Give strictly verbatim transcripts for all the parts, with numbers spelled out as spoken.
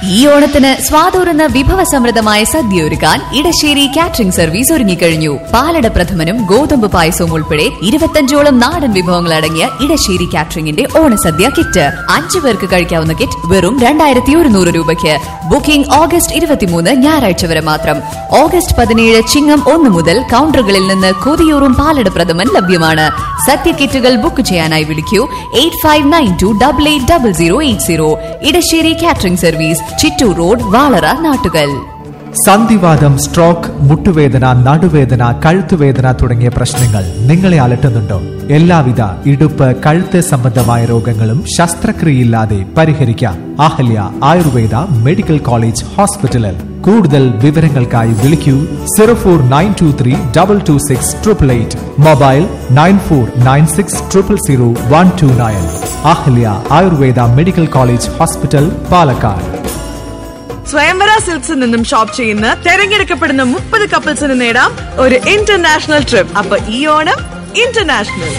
ഈ ഓണത്തിന് സ്വാതൂറുന്ന വിഭവസമൃദ്ധമായ സദ്യ ഒരുക്കാൻ ഇടശ്ശേരി കാറ്ററിംഗ് സർവീസ് ഒരുങ്ങിക്കഴിഞ്ഞു. പാലട പ്രഥമനും ഗോതമ്പ് പായസവും ഉൾപ്പെടെ ഇരുപത്തഞ്ചോളം നാടൻ വിഭവങ്ങൾ അടങ്ങിയ ഇടശ്ശേരി കാറ്ററിംഗിന്റെ ഓണസദ്യ കിറ്റ് അഞ്ചു പേർക്ക് കഴിക്കാവുന്ന കിറ്റ് വെറും രണ്ടായിരത്തി ഒരുന്നൂറ് രൂപയ്ക്ക്. ബുക്കിംഗ് ഓഗസ്റ്റ് ഇരുപത്തിമൂന്ന് ഞായറാഴ്ച വരെ മാത്രം. ഓഗസ്റ്റ് പതിനേഴ് ചിങ്ങം ഒന്ന് മുതൽ കൗണ്ടറുകളിൽ നിന്ന് കൊതിയൂറും പാലട പ്രഥമൻ ലഭ്യമാണ്. സദ്യ കിറ്റുകൾ ബുക്ക് ചെയ്യാനായി വിളിക്കൂ eight five nine to double eight double zero eight zero. Edasseri catering service, Chittur road, Valara, Nattukal. സന്ധിവാതം, stroke, മുട്ടുവേദന, നടുവേദന, കഴുത്തുവേദന തുടങ്ങിയ പ്രശ്നങ്ങൾ നിങ്ങളെ അലട്ടുന്നുണ്ടോ? എല്ലാവിധ ഇടുപ്പ്, കഴുത്ത് സംബന്ധമായ രോഗങ്ങളും ശസ്ത്രക്രിയയില്ലാതെ പരിഹരിക്കാം. അഹല്യ ആയുർവേദ മെഡിക്കൽ കോളേജ് ഹോസ്പിറ്റലിൽ. കൂടുതൽ വിവരങ്ങൾക്കായി വിളിക്കൂ zero four nine to three double two six triple eight. Mobile nine four nine six triple zero one two nine. Ahalya Ayurveda medical college hospital, Palakkad. സ്വയംവര സിൽക്സിൽ നിന്നും ഷോപ്പ് ചെയ്യുന്ന തെരഞ്ഞെടുക്കപ്പെടുന്ന മുപ്പത് കപ്പിൾസിന് നേടാം ഒരു ഇന്റർനാഷണൽ ട്രിപ്പ്. അപ്പൊ ഈ ഓണം ഇന്റർനാഷണൽ.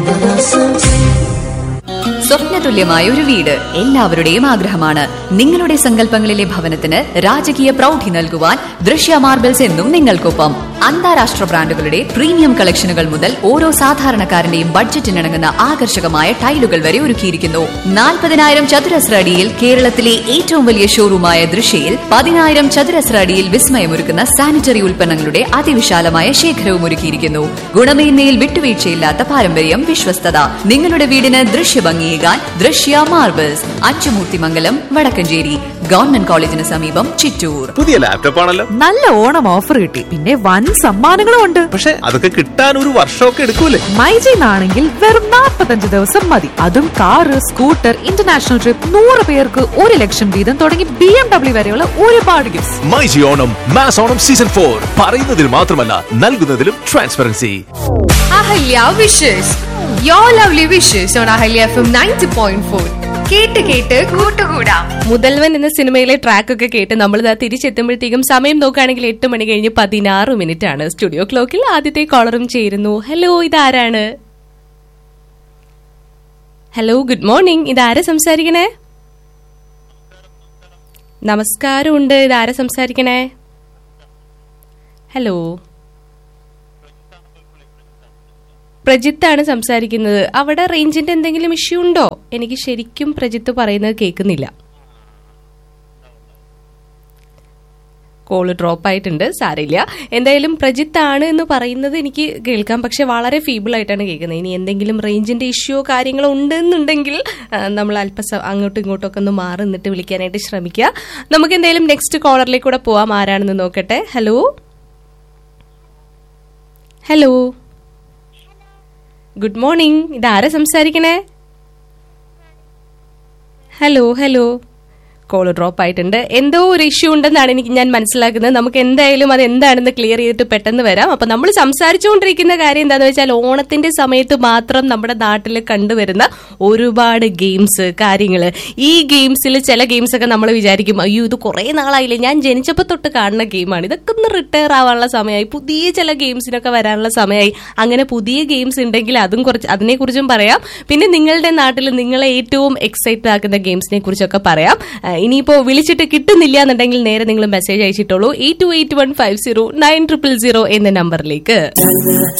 സ്വപ്നതുല്യമായ ഒരു വീട് എല്ലാവരുടെയും ആഗ്രഹമാണ്. നിങ്ങളുടെ സങ്കല്പങ്ങളിലെ ഭവനത്തിന് രാജകീയ പ്രൗഢി നൽകുവാൻ ദൃശ്യ മാർബിൾസ് എന്നും നിങ്ങൾക്കൊപ്പം. അന്താരാഷ്ട്ര ബ്രാൻഡുകളുടെ പ്രീമിയം കളക്ഷനുകൾ മുതൽ ഓരോ സാധാരണക്കാരന്റെയും ബഡ്ജറ്റിനിണങ്ങുന്ന ആകർഷകമായ ടൈലുകൾ വരെ ഒരുക്കിയിരിക്കുന്നു. നാൽപ്പതിനായിരം ചതുരശ്ര അടിയിൽ കേരളത്തിലെ ഏറ്റവും വലിയ ഷോറൂമായ ദൃശ്യയിൽ പതിനായിരം ചതുരശ്ര അടിയിൽ വിസ്മയമൊരുക്കുന്ന സാനിറ്ററി ഉൽപ്പന്നങ്ങളുടെ അതിവിശാലമായ ശേഖരവും ഒരുക്കിയിരിക്കുന്നു. ഗുണമേന്മയിൽ വിട്ടുവീഴ്ചയില്ലാത്ത പാരമ്പര്യം, വിശ്വസ്തത. നിങ്ങളുടെ വീടിന് ദൃശ്യഭംഗിയേകാൻ ദൃശ്യ മാർബിൾസ്, അച്ചുമൂർത്തിമംഗലം, വടക്കഞ്ചേരി. ഗവൺമെന്റ് കോളേജിന് സമീപം, ചിറ്റൂർ. പുതിയ ലാപ്ടോപ്പ് ആണല്ലോ. നല്ല ഓണം ഓഫർ കിട്ടി. പിന്നെ വൻ സമ്മാനങ്ങളും ഉണ്ട്. പക്ഷെ അതൊക്കെ കിട്ടാൻ ഒരു വർഷമൊക്കെ എടുക്കൂലേ? മൈജിന്നാണെങ്കിൽ വെറും നാൽപ്പത്തഞ്ച് ദിവസം മതി. അതും കാറ്, സ്കൂട്ടർ, ഇന്റർനാഷണൽ ട്രിപ്പ്, നൂറ് പേർക്ക് ഒരു ലക്ഷം വീതം തുടങ്ങി ബി എം ഡബ്ല്യു വരെയുള്ള ഒരുപാട് gifts. MyG Onam mass Onam season four. പറയുന്നതിൽ മാത്രമല്ല നൽകുന്നതിലും transparency. Ahalya wishes, your lovely wishes on Ahalya F M ninety point four. കേട്ട് കേട്ട് കൂട്ടുകൂടാം. മുതൽവൻ എന്ന സിനിമയിലെ ട്രാക്ക് ഒക്കെ കേട്ട് നമ്മൾ തിരിച്ചെത്തുമ്പോഴത്തേക്കും സമയം നോക്കുകയാണെങ്കിൽ എട്ട് മണി കഴിഞ്ഞ് പതിനാറ് മിനിറ്റ് ആണ്. സ്റ്റുഡിയോ ക്ലോക്കിൽ ആദ്യത്തെ കോളറും ചേരുന്നു. ഹലോ, ഇതാരാണ്? Hello, good morning. ഇതാരാ സംസാരിക്കണേ? നമസ്കാരം ഉണ്ട്. ഇതാരാ സംസാരിക്കണേ? ഹലോ, പ്രജിത്താണ് സംസാരിക്കുന്നത്. അവിടെ റേഞ്ചിന്റെ എന്തെങ്കിലും ഇഷ്യൂ ഉണ്ടോ? എനിക്ക് ശരിക്കും പ്രജിത്ത് പറയുന്നത് കേൾക്കുന്നില്ല. കോള് ഡ്രോപ്പ് ആയിട്ടുണ്ട്, സാരമില്ല. എന്തായാലും പ്രജിത്ത് ആണ് എന്ന് പറയുന്നത് എനിക്ക് കേൾക്കാം, പക്ഷെ വളരെ ഫീബിൾ ആയിട്ടാണ് കേൾക്കുന്നത്. ഇനി എന്തെങ്കിലും റേഞ്ചിന്റെ ഇഷ്യൂയോ കാര്യങ്ങളോ ഉണ്ടെന്നുണ്ടെങ്കിൽ നമ്മൾ അല്പം അങ്ങോട്ടും ഇങ്ങോട്ടും ഒക്കെ ഒന്ന് മാറി നിന്നിട്ട് വിളിക്കാനായിട്ട് ശ്രമിക്കുക. നമുക്ക് എന്തായാലും നെക്സ്റ്റ് കോളറിലേക്ക് കൂടെ പോവാം. ആരാണെന്ന് നോക്കട്ടെ. Hello hello good morning. ഇതാരാ സംസാരിക്കണേ? ഹലോ ഹലോ കോള് ഡ്രോപ്പ് ആയിട്ടുണ്ട്. എന്തോ ഒരു ഇഷ്യൂ ഉണ്ടെന്നാണ് എനിക്ക് ഞാൻ മനസ്സിലാക്കുന്നത്. നമുക്ക് എന്തായാലും അത് എന്താണെന്ന് ക്ലിയർ ചെയ്തിട്ട് പെട്ടെന്ന് വരാം. അപ്പൊ നമ്മൾ സംസാരിച്ചുകൊണ്ടിരിക്കുന്ന കാര്യം എന്താണെന്ന് വെച്ചാൽ ഓണത്തിന്റെ സമയത്ത് മാത്രം നമ്മുടെ നാട്ടിൽ കണ്ടുവരുന്ന ഒരുപാട് ഗെയിംസ്, കാര്യങ്ങള്. ഈ ഗെയിംസിൽ ചില ഗെയിംസ് ഒക്കെ നമ്മൾ വിചാരിക്കും, അയ്യോ ഇത് കുറെ നാളായില്ലേ, ഞാൻ ജനിച്ചപ്പോൾ തൊട്ട് കാണുന്ന ഗെയിമാണ്, ഇതൊക്കെ ഒന്ന് റിട്ടയർ ആവാനുള്ള സമയമായി, പുതിയ ചില ഗെയിംസിനൊക്കെ വരാനുള്ള സമയമായി. അങ്ങനെ പുതിയ ഗെയിംസ് ഉണ്ടെങ്കിൽ അതും കുറച്ച് അതിനെക്കുറിച്ചും പറയാം. പിന്നെ നിങ്ങളുടെ നാട്ടിൽ നിങ്ങളെ ഏറ്റവും എക്സൈറ്റഡ് ആക്കുന്ന ഗെയിംസിനെ കുറിച്ചൊക്കെ പറയാം. ഇനിയിപ്പോ വിളിച്ചിട്ട് കിട്ടുന്നില്ല എന്നുണ്ടെങ്കിൽ നേരെ നിങ്ങൾ message അയച്ചിട്ടുള്ളൂ eight to eight one five zero nine triple zero എന്ന നമ്പറിലേക്ക്.